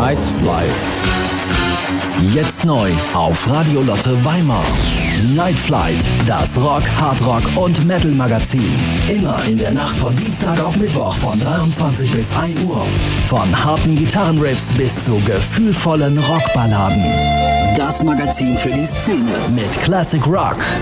Night Flight. Jetzt neu auf Radio Lotte Weimar. Night Flight, das Rock, Hardrock und Metal Magazin. Immer in der Nacht von Dienstag auf Mittwoch von 23 bis 1 Uhr. Von harten Gitarrenriffs bis zu gefühlvollen Rockballaden. Das Magazin für die Szene mit Classic Rock,